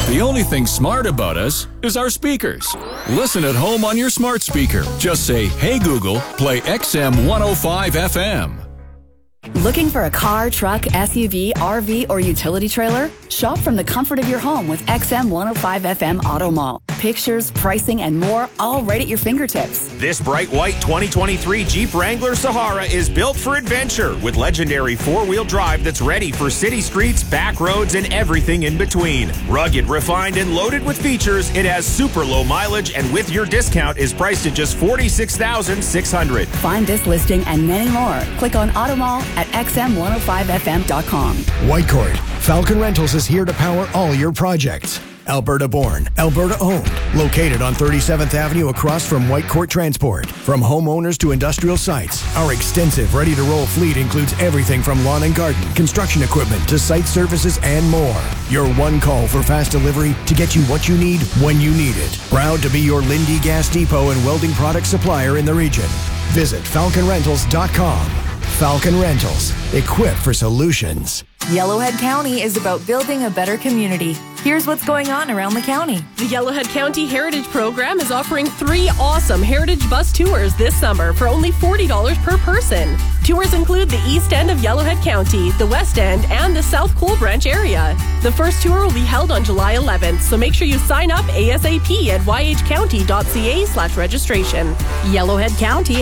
The only thing smart about us is our speakers. Listen at home on your smart speaker. Just say, "Hey Google, play XM 105 FM." Looking for a car, truck, SUV, RV, or utility trailer? Shop from the comfort of your home with XM 105 FM Auto Mall. Pictures, pricing, and more, all right at your fingertips. This bright white 2023 Jeep Wrangler Sahara is built for adventure with legendary four-wheel drive that's ready for city streets, back roads, and everything in between. Rugged, refined, and loaded with features, it has super low mileage and with your discount is priced at just $46,600. Find this listing and many more. Click on Auto Mall at xm105fm.com. Whitecourt, Falcon Rentals is here to power all your projects. Alberta born, Alberta owned. Located on 37th Avenue across from Whitecourt Transport. From homeowners to industrial sites, our extensive ready-to-roll fleet includes everything from lawn and garden, construction equipment to site services and more. Your one call for fast delivery to get you what you need when you need it. Proud to be your Lindy Gas Depot and welding product supplier in the region. Visit falconrentals.com. Falcon Rentals, equipped for solutions. Yellowhead County is about building a better community. Here's what's going on around the county. The Yellowhead County Heritage Program is offering 3 awesome Heritage Bus tours this summer for only $40 per person. Tours include the east end of Yellowhead County, the west end, and the South Coal Branch area. The first tour will be held on July 11th, so make sure you sign up ASAP at yhcounty.ca/registration. Yellowhead County